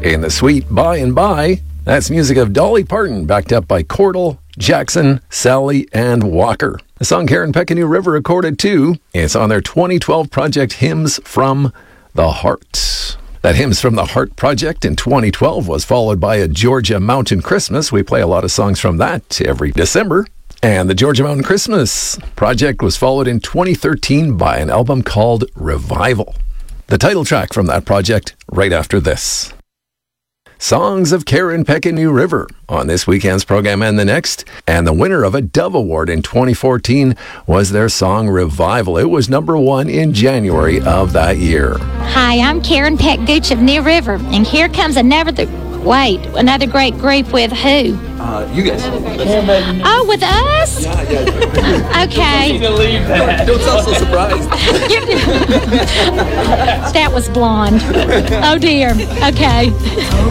in the sweet By and By. That's music of Dolly Parton, backed up by Cordell, Jackson, Sally, and Walker. The song Karen Peck and New River recorded too. It's on their 2012 project Hymns from the Heart. That Hymns from the Heart project in 2012 was followed by a Georgia Mountain Christmas. We play a lot of songs from that every December. And the Georgia Mountain Christmas project was followed in 2013 by an album called Revival. The title track from that project right after this. Songs of Karen Peck and New River on this weekend's program and the next. And the winner of a Dove Award in 2014 was their song Revival. It was number 1 in January of that year. Hi, I'm Karen Peck Gooch of New River, and here comes another great group with who? You guys. Oh, with us? Yeah. Okay. Don't sound so surprised. That was blonde. Oh dear. Okay.